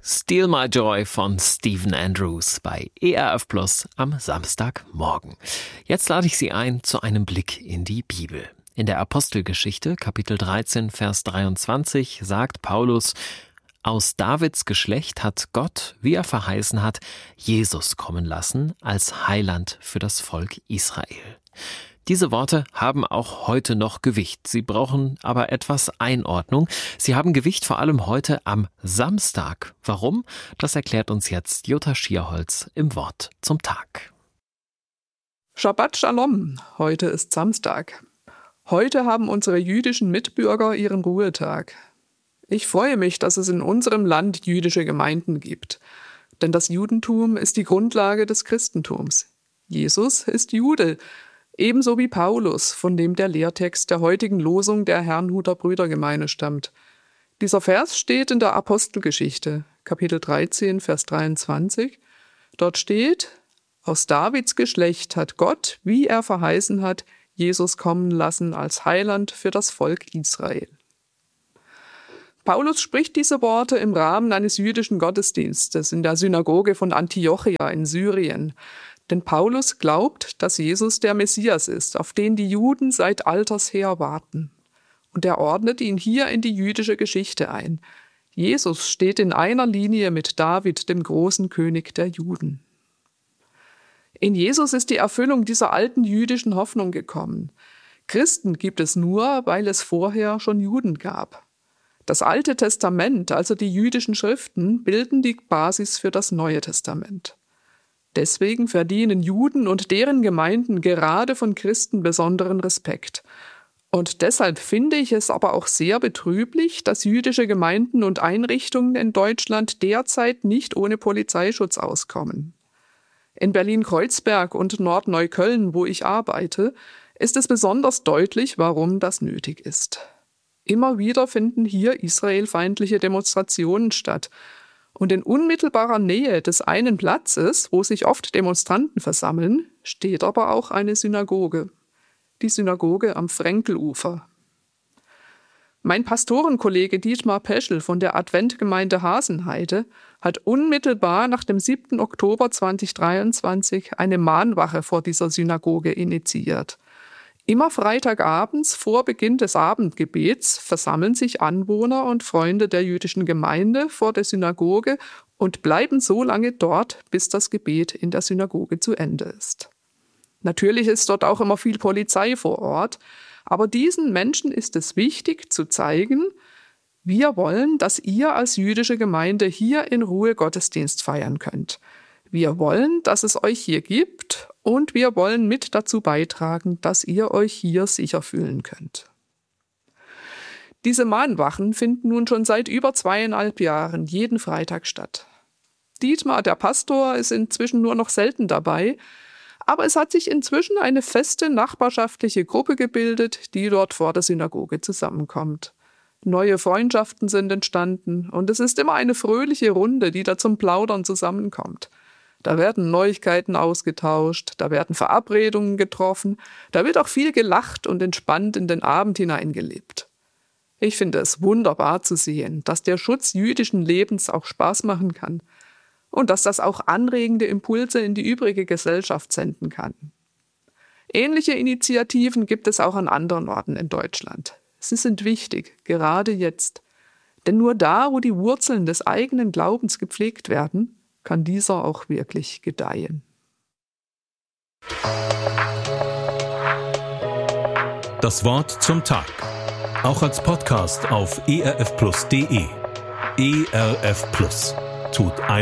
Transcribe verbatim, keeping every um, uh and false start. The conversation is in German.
Steal My Joy von Stephen Andrews bei E R F Plus am Samstagmorgen. Jetzt lade ich Sie ein zu einem Blick in die Bibel. In der Apostelgeschichte, Kapitel dreizehn, Vers dreiundzwanzig, sagt Paulus: Aus Davids Geschlecht hat Gott, wie er verheißen hat, Jesus kommen lassen als Heiland für das Volk Israel. Diese Worte haben auch heute noch Gewicht. Sie brauchen aber etwas Einordnung. Sie haben Gewicht vor allem heute am Samstag. Warum? Das erklärt uns jetzt Jutta Schierholz im Wort zum Tag. Shabbat Shalom. Heute ist Samstag. Heute haben unsere jüdischen Mitbürger ihren Ruhetag. Ich freue mich, dass es in unserem Land jüdische Gemeinden gibt. Denn das Judentum ist die Grundlage des Christentums. Jesus ist Jude. Ebenso wie Paulus, von dem der Lehrtext der heutigen Losung der Herrnhuter Brüdergemeine stammt. Dieser Vers steht in der Apostelgeschichte, Kapitel dreizehn, Vers dreiundzwanzig. Dort steht: Aus Davids Geschlecht hat Gott, wie er verheißen hat, Jesus kommen lassen als Heiland für das Volk Israel. Paulus spricht diese Worte im Rahmen eines jüdischen Gottesdienstes in der Synagoge von Antiochia in Syrien. Denn Paulus glaubt, dass Jesus der Messias ist, auf den die Juden seit alters her warten. Und er ordnet ihn hier in die jüdische Geschichte ein. Jesus steht in einer Linie mit David, dem großen König der Juden. In Jesus ist die Erfüllung dieser alten jüdischen Hoffnung gekommen. Christen gibt es nur, weil es vorher schon Juden gab. Das Alte Testament, also die jüdischen Schriften, bilden die Basis für das Neue Testament. Deswegen verdienen Juden und deren Gemeinden gerade von Christen besonderen Respekt. Und deshalb finde ich es aber auch sehr betrüblich, dass jüdische Gemeinden und Einrichtungen in Deutschland derzeit nicht ohne Polizeischutz auskommen. In Berlin-Kreuzberg und Nordneukölln, wo ich arbeite, ist es besonders deutlich, warum das nötig ist. Immer wieder finden hier israelfeindliche Demonstrationen statt. Und in unmittelbarer Nähe des einen Platzes, wo sich oft Demonstranten versammeln, steht aber auch eine Synagoge. Die Synagoge am Frenkelufer. Mein Pastorenkollege Dietmar Peschel von der Adventgemeinde Hasenheide hat unmittelbar nach dem siebten Oktober zweitausenddreiundzwanzig eine Mahnwache vor dieser Synagoge initiiert. Immer freitagabends vor Beginn des Abendgebets versammeln sich Anwohner und Freunde der jüdischen Gemeinde vor der Synagoge und bleiben so lange dort, bis das Gebet in der Synagoge zu Ende ist. Natürlich ist dort auch immer viel Polizei vor Ort, aber diesen Menschen ist es wichtig zu zeigen: Wir wollen, dass ihr als jüdische Gemeinde hier in Ruhe Gottesdienst feiern könnt. Wir wollen, dass es euch hier gibt, und wir wollen mit dazu beitragen, dass ihr euch hier sicher fühlen könnt. Diese Mahnwachen finden nun schon seit über zweieinhalb Jahren jeden Freitag statt. Dietmar, der Pastor, ist inzwischen nur noch selten dabei, aber es hat sich inzwischen eine feste nachbarschaftliche Gruppe gebildet, die dort vor der Synagoge zusammenkommt. Neue Freundschaften sind entstanden und es ist immer eine fröhliche Runde, die da zum Plaudern zusammenkommt. Da werden Neuigkeiten ausgetauscht, da werden Verabredungen getroffen, da wird auch viel gelacht und entspannt in den Abend hineingelebt. Ich finde es wunderbar zu sehen, dass der Schutz jüdischen Lebens auch Spaß machen kann und dass das auch anregende Impulse in die übrige Gesellschaft senden kann. Ähnliche Initiativen gibt es auch an anderen Orten in Deutschland. Sie sind wichtig, gerade jetzt. Denn nur da, wo die Wurzeln des eigenen Glaubens gepflegt werden, kann dieser auch wirklich gedeihen. Das Wort zum Tag. Auch als Podcast auf e r f plus punkt d e. E R F Plus. Tut